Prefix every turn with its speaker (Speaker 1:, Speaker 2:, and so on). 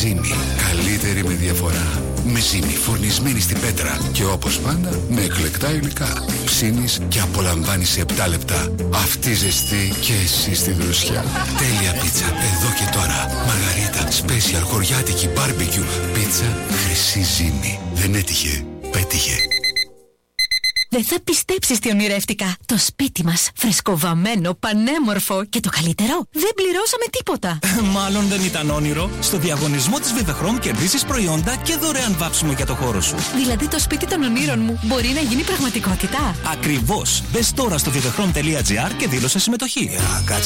Speaker 1: Ζήμη. Καλύτερη με διαφορά. Με Ζήμη φορνισμένη στην πέτρα. Και όπως πάντα με εκλεκτά υλικά. Ψήνεις και απολαμβάνεις σε 7 λεπτά. Αυτή ζεστή και εσύ στη δροσιά. Τέλεια πίτσα εδώ και τώρα. Μαργαρίτα, σπέσιαλ, χωριάτικη, μπάρμπεκιου. Πίτσα Χρυσή Ζήμη. Δεν έτυχε, πέτυχε.
Speaker 2: Δεν θα πιστέψεις τι ονειρεύτηκα. Το σπίτι μας, φρεσκοβαμμένο, πανέμορφο και το καλύτερο, δεν πληρώσαμε τίποτα.
Speaker 3: Μάλλον δεν ήταν όνειρο. Στο διαγωνισμό της Vivechrome κερδίσεις προϊόντα και δωρεάν βάψιμο για το χώρο σου.
Speaker 2: Δηλαδή το σπίτι των ονείρων μου μπορεί να γίνει πραγματικότητα.
Speaker 3: Ακριβώς. Μπες τώρα στο vivechrome.gr και δήλωσε συμμετοχή. Κάτσε